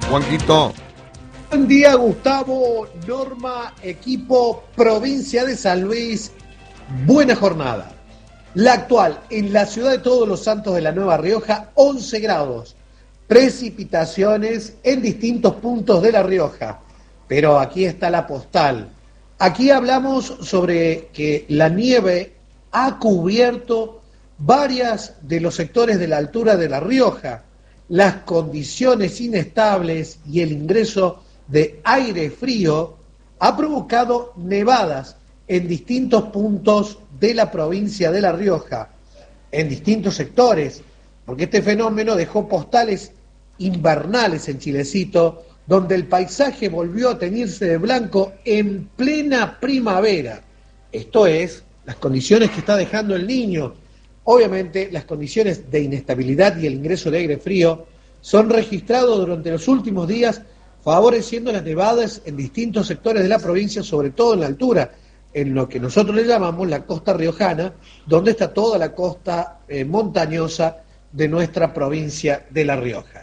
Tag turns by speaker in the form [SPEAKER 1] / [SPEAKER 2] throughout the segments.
[SPEAKER 1] Juanquito.
[SPEAKER 2] Buen día, Gustavo, Norma, equipo, provincia de San Luis. Buena jornada. La actual, en la ciudad de Todos los Santos de la Nueva Rioja, 11 grados. Precipitaciones en distintos puntos de La Rioja. Pero aquí está la postal. Aquí hablamos sobre que la nieve ha cubierto varias de los sectores de la altura de La Rioja. Las condiciones inestables y el ingreso de aire frío ha provocado nevadas en distintos puntos de la provincia de La Rioja, en distintos sectores, porque este fenómeno dejó postales invernales en Chilecito, donde el paisaje volvió a teñirse de blanco en plena primavera. Esto es, las condiciones que está dejando el Niño. Obviamente, las condiciones de inestabilidad y el ingreso de aire frío son registrados durante los últimos días, favoreciendo las nevadas en distintos sectores de la provincia, sobre todo en la altura, en lo que nosotros le llamamos la costa riojana, donde está toda la costa montañosa de nuestra provincia de La Rioja.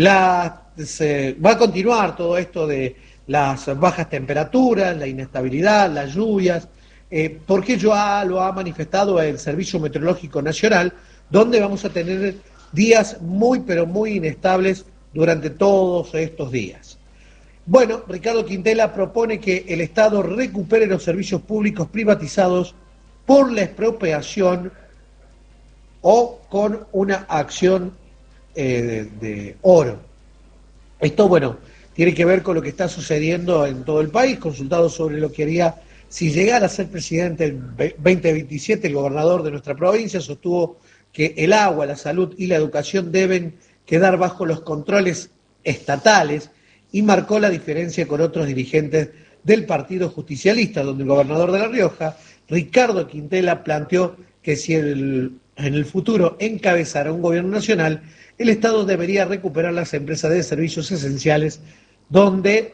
[SPEAKER 2] Va a continuar todo esto de las bajas temperaturas, la inestabilidad, las lluvias, porque ya lo ha manifestado el Servicio Meteorológico Nacional, donde vamos a tener días muy, pero muy inestables durante todos estos días. Bueno, Ricardo Quintela propone que el Estado recupere los servicios públicos privatizados por la expropiación o con una acción de oro. Esto, bueno, tiene que ver con lo que está sucediendo en todo el país. Consultado sobre lo que haría si llegara a ser presidente el 2027, el gobernador de nuestra provincia sostuvo que el agua, la salud y la educación deben quedar bajo los controles estatales y marcó la diferencia con otros dirigentes del Partido Justicialista, donde el gobernador de La Rioja, Ricardo Quintela, planteó que si en el futuro encabezara un gobierno nacional, el Estado debería recuperar las empresas de servicios esenciales donde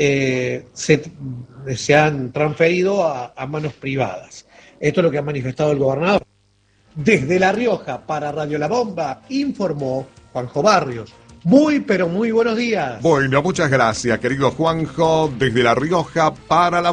[SPEAKER 2] se han transferido a manos privadas. Esto es lo que ha manifestado el gobernador. Desde La Rioja, para Radio La Bomba, informó Juanjo Barrios. Muy, pero muy buenos días.
[SPEAKER 1] Bueno, muchas gracias, querido Juanjo, desde La Rioja para La